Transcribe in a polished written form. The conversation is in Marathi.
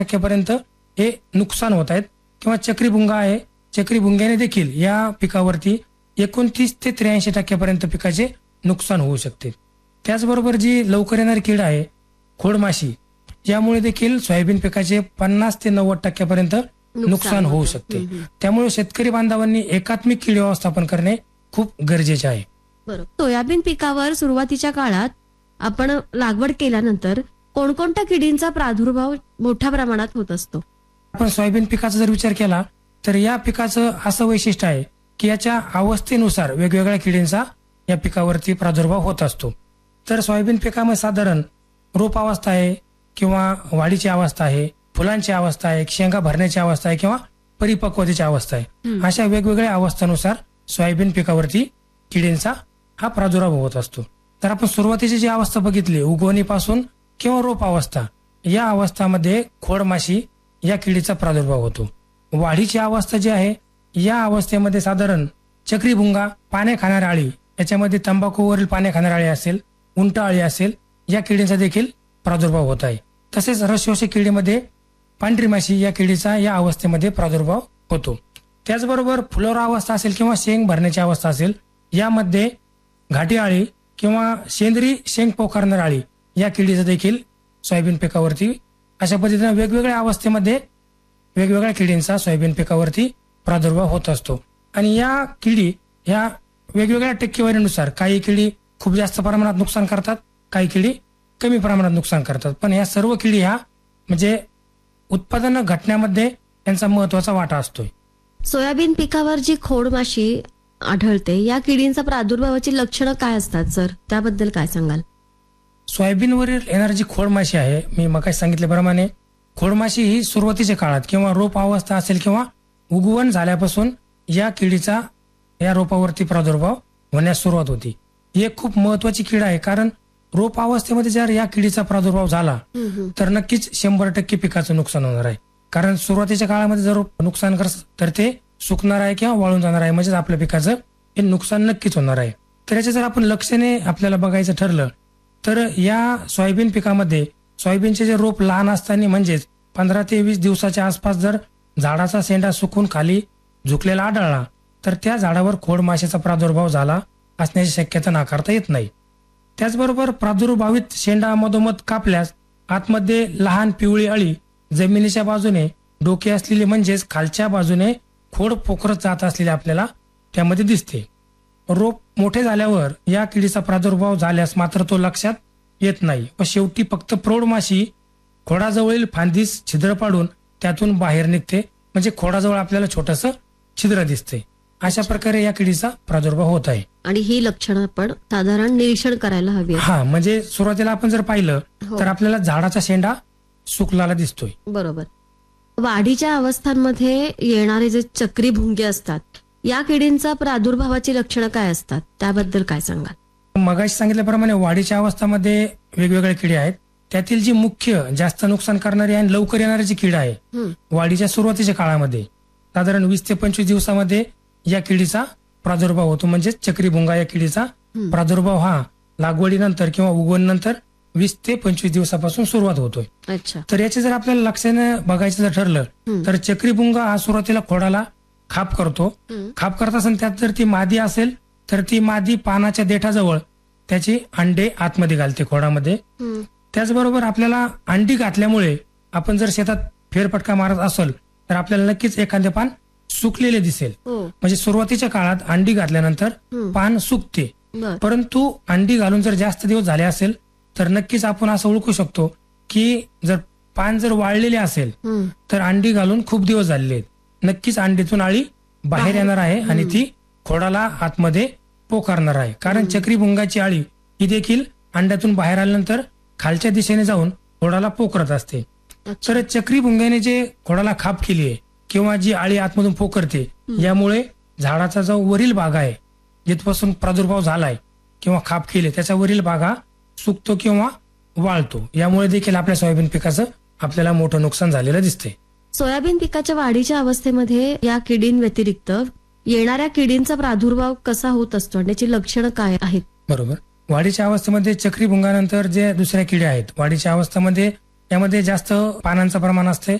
टक्क्यापर्यंत हे नुकसान होत आहेत किंवा चक्रीभुंगा आहे. चक्रीभुंग्याने देखील या पिकावरती 29 ते 83 टक्क्यापर्यंत पिकाचे नुकसान होऊ शकते. त्याचबरोबर जी लवकर येणारी कीड आहे खोडमाशी, यामुळे देखील सोयाबीन पिकाचे 50 ते 90 टक्क्यापर्यंत नुकसान होऊ शकते. त्यामुळे शेतकरी बांधवांनी एकात्मिक कीड व्यवस्थापन करणे खूप गरजेचे आहे. बरोबर. सोयाबीन पिकावर सुरुवातीच्या काळात आपण लागवड केल्यानंतर कोणकोणत्या किडींचा प्रादुर्भाव मोठ्या प्रमाणात होत असतो? आपण सोयाबीन पिकाचा जर विचार केला तर या पिकाचं असं वैशिष्ट्य आहे की याच्या अवस्थेनुसार वेगवेगळ्या किडींचा या पिकावरती प्रादुर्भाव होत असतो. तर सोयाबीन पिकामध्ये साधारण रोप अवस्था आहे किंवा वाढीची अवस्था आहे, फुलांची अवस्था आहे, शेंगा भरण्याची अवस्था आहे किंवा परिपक्वतेची अवस्था आहे. अशा वेगवेगळ्या अवस्थानुसार सोयाबीन पिकावरती किडींचा हा प्रादुर्भाव होत असतो. तर आपण सुरुवातीची जी अवस्था बघितली उगवणीपासून किंवा रोप अवस्था, या अवस्थामध्ये खोडमाशी या किडीचा प्रादुर्भाव होतो. वाढीची अवस्था जी आहे या अवस्थेमध्ये साधारण चक्रीभुंगा, पाने खाणारी अळी, याच्यामध्ये तंबाखूवरील पाने खाणारी अळी असेल, उंट अळी असेल, या किडींचा देखील प्रादुर्भाव होत आहे. तसेच रसशोषक किडीमध्ये पांढरी माशी या किडीचा या अवस्थेमध्ये प्रादुर्भाव होतो. त्याचबरोबर फुलोरा अवस्था असेल किंवा शेंग भरण्याची अवस्था असेल, यामध्ये घाटी अळी किंवा शेंद्री शेंग पोखरणार अळी या किडीचा देखील सोयाबीन पिकावरती अशा पद्धतीने वेगवेगळ्या अवस्थेमध्ये वेगवेगळ्या किडींचा सोयाबीन पिकावरती प्रादुर्भाव होत असतो. आणि या किडी ह्या वेगवेगळ्या टक्केवारीनुसार काही किडी खूप जास्त प्रमाणात नुकसान करतात, काही किडी कमी प्रमाणात नुकसान करतात. पण या सर्व किडी ह्या म्हणजे उत्पादन घटण्यामध्ये त्यांचा महत्वाचा वाटा असतोय. सोयाबीन पिकावर जी खोडमाशी आढळते, या किडींचा प्रादुर्भावाची लक्षणं काय असतात सर? त्याबद्दल काय सांगाल? सोयाबीनवरील येणारी जी खोडमाशी आहे, मी मगाशी सांगितल्याप्रमाणे खोडमाशी ही सुरुवातीच्या काळात किंवा रोप अवस्था असेल किंवा उगवण झाल्यापासून या किडीचा या रोपावरती प्रादुर्भाव होण्यास सुरुवात होती. ही एक खूप महत्वाची कीड आहे, कारण रोप अवस्थेमध्ये जर या किडीचा प्रादुर्भाव झाला तर नक्कीच 100% पिकाचं नुकसान होणार आहे. कारण सुरुवातीच्या काळामध्ये जर नुकसान करत तर ते सुकणार आहे किंवा वाळून जाणार आहे, म्हणजे आपल्या पिकाचं हे नुकसान नक्कीच होणार आहे. तर याचे जर आपण लक्षणे आपल्याला बघायचं ठरलं तर या सोयाबीन पिकामध्ये सोयाबीनचे जे रोप लहान असताना म्हणजेच 15 ते 20 दिवसाच्या आसपास जर झाडाचा शेंडा सुकून खाली झुकलेला आढळला तर त्या झाडावर खोडमाशीचा प्रादुर्भाव झाला असण्याची शक्यता नाकारता येत नाही. त्याचबरोबर प्रादुर्भावित शेंडा मधोमध कापल्यास आतमध्ये लहान पिवळी अळी जमिनीच्या बाजूने डोके असलेली म्हणजेच खालच्या बाजूने खोड पोखरत जात असलेली आपल्याला त्यामध्ये दिसते. रोप मोठे झाल्यावर या किडीचा प्रादुर्भाव झाल्यास मात्र तो लक्षात येत नाही व शेवटी फक्त प्रौढ माशी खोडाजवळील फांदीस छिद्र पाडून त्यातून बाहेर निघते, म्हणजे खोडाजवळ आपल्याला छोटस छिद्र दिसते. अशा प्रकारे या किडीचा प्रादुर्भाव होत आहे. आणि ही लक्षणं आपण साधारण निरीक्षण करायला हवी. हा, म्हणजे सुरुवातीला आपण जर पाहिलं तर आपल्याला झाडाचा शेंडा सुकलेला दिसतोय. बरोबर. वाढीच्या अवस्थांमध्ये येणारे जे चक्री भुंगे असतात, या किडींचा प्रादुर्भावाची लक्षणं काय असतात? त्याबद्दल काय सांगाल? मगाशी सांगितल्याप्रमाणे वाढीच्या अवस्थामध्ये वेगवेगळ्या किडी आहेत. त्यातील जी मुख्य जास्त नुकसान करणारी आणि लवकर येणारी जी किड आहे वाढीच्या सुरुवातीच्या काळामध्ये साधारण 20 ते 25 दिवसामध्ये या किडीचा प्रादुर्भाव होतो. म्हणजे चक्रीभुंगा या किडीचा प्रादुर्भाव हा लागवडीनंतर किंवा उगवणीनंतर 20 ते 25 दिवसापासून सुरुवात होतोय. तर याचे जर आपल्याला लक्षाने बघायचं जर ठरलं तर चक्रीभुंगा हा सुरुवातीला खोडाला खाप करतो. खाप करत असेल त्यात जर ती मादी असेल तर ती मादी पानाच्या देठाजवळ त्याची अंडे आतमध्ये घालते खोडामध्ये. त्याचबरोबर आपल्याला अंडी घातल्यामुळे आपण जर शेतात फेरफटका मारत असेल तर आपल्याला नक्कीच एखादे पान सुकलेले दिसेल. म्हणजे सुरुवातीच्या काळात अंडी घातल्यानंतर पान सुकते, परंतु अंडी घालून जर जास्त दिवस झाले असेल तर नक्कीच आपण असं ओळखू शकतो की जर पान जर वाळलेले असेल तर अंडी घालून खूप दिवस झालेले आहेत. नक्कीच अंडीतून अळी बाहेर येणार आहे आणि ती खोडाला आतमध्ये पोकारणार आहे. कारण चक्रीभुंगाची अळी ही देखील अंड्यातून बाहेर आल्यानंतर खालच्या दिशेने जाऊन खोडाला पोखरत असते. तर चक्रीभुंग्याने जे खोडाला खाप केली आहे किंवा जी अळी आतमधून पोखरते, यामुळे झाडाचा जो वरील भाग आहे जिथपासून प्रादुर्भाव झालाय किंवा खाप केले त्याचा वरील भाग हा सुकतो किंवा वाळतो. यामुळे देखील आपल्या सोयाबीन पिकाचं आपल्याला मोठं नुकसान झालेलं दिसते. सोयाबीन पिकाच्या वाढीच्या अवस्थेमध्ये या किडींव्यतिरिक्त येणाऱ्या किडींचा प्रादुर्भाव कसा होत असतो आणि त्याची लक्षणं काय आहेत? बरोबर. वाढीच्या अवस्थेमध्ये चक्रीभुंगानंतर जे दुसऱ्या किड्या आहेत, वाढीच्या अवस्थेमध्ये यामध्ये जास्त पानांचं प्रमाण असते,